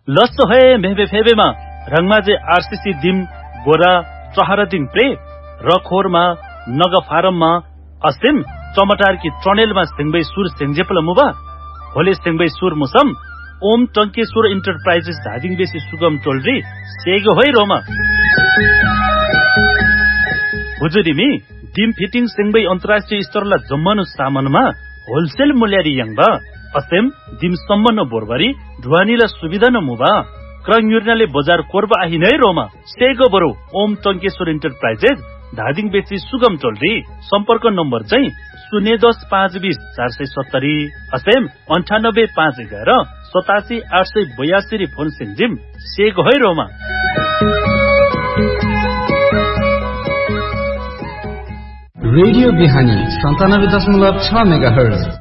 लस्सो है मेहबे फेबेमा रंगमाजे आरसीसी दिम बोरा चहरा दिन प्रे रखोरमा नग फारममा अस्तिम चमटार की ट्रनेलमा सिंगबै सुर सिंगजेपल मुबा होले सिंगबै सुर मुसम ओम टंकेश्वर इंटरप्राइजेस धादिङ बेसी सुगम टोलरी सेगो होइ रोमा हुजुरिमी दिम फिटिङ सिंगबै अन्तर्राष्ट्रिय स्तरला जम्मनु सामानमा होलसेल मूल्यारी यंगबा अस्तेम दिम सम्मन बोरबारी ढुवानीला सुविधा न मुबा क्रंगयुर्नाले बजार कोरबा आहि नै रोमा सेगो बरो ओम टंकेश्वर इंटरप्राइजेस धादिङ बेसी सुगम टोलरी सम्पर्क नम्बर चाहिँ 010-520-470 अस्तेम 98-511-87-882 फोन सिंजिम सेगो है रोमा रेडियो बिहानी 97.6 मेगाहर्ज